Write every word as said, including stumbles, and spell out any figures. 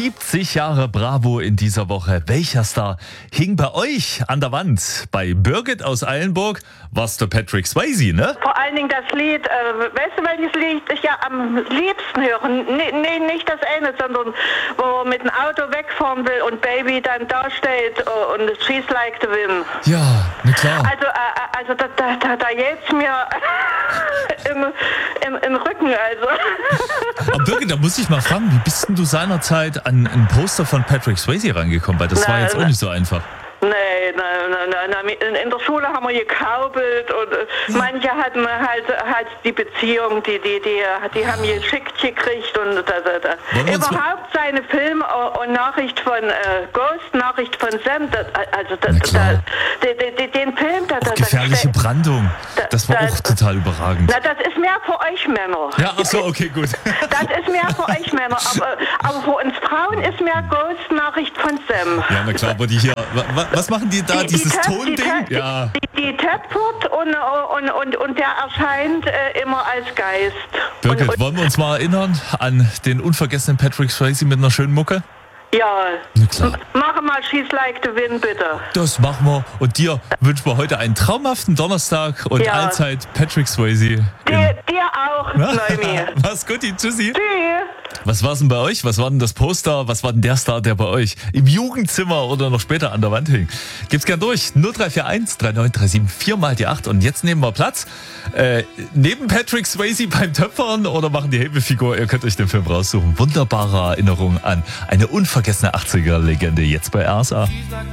siebzig Jahre Bravo in dieser Woche. Welcher Star hing bei euch an der Wand? Bei Birgit aus Eilenburg war's der Patrick Swayze, ne? Vor allen Dingen das Lied, äh, weißt du, welches Lied ich ja am liebsten höre? Nee, nee, nicht das eine, sondern wo er mit dem Auto wegfahren will und Baby dann da steht und She's Like the Wind. Ja, na klar. Also, äh, also da, da, da, da jetzt mir im, im, im Rücken, also. Aber Birgit, da muss ich mal fragen, wie bist denn du seinerzeit an ein Poster von Patrick Swayze rangekommen? Weil das Na, war jetzt auch na. nicht so einfach. Nee, na, na, na, na, in, in der Schule haben wir gekaubelt und äh, Ja. manche hatten halt halt die Beziehung, die die die die haben geschickt gekriegt und da, da, da. Wollen wir uns Überhaupt seine Film und Nachricht von äh, Ghost, Nachricht von Sam, das, also da, Na klar. da, de, de, de, den Film, da, da, Auch gefährliche da, Brandung. Das war da- auch total überragend. na, das ist mehr für euch Männer. Ja, ach so, okay, gut. Das ist mehr für euch Männer, aber, aber für uns Frauen ist mehr Ghost, Nachricht von Sam. Ja, na klar, aber die hier, wa- wa- was machen die da, dieses Töp- Tonding? Die, Töp- Ja, die, die töpfert und, und, und, und der erscheint äh, immer als Geist. Birgit, und, und, wollen wir uns mal erinnern an den unvergessenen Patrick Swayze mit einer schönen Mucke? ja, Na klar. M- mach mal She's Like the Wind, bitte. Das machen wir. Und dir wünschen wir heute einen traumhaften Donnerstag und Ja. allzeit Patrick Swayze. Dir, dir auch, Neumi. Mach's gut, tschüssi. Tschüss. Was war's denn bei euch? Was war denn das Poster? Was war denn der Star, der bei euch im Jugendzimmer oder noch später an der Wand hing? Gibt's gern durch. null drei vier eins drei neun drei sieben vier mal die acht. Und jetzt nehmen wir Platz. Äh, neben Patrick Swayze beim Töpfern oder machen die Hebefigur. Ihr könnt euch den Film raussuchen. Wunderbare Erinnerung an eine unvergessene achtziger-Legende jetzt bei R S A.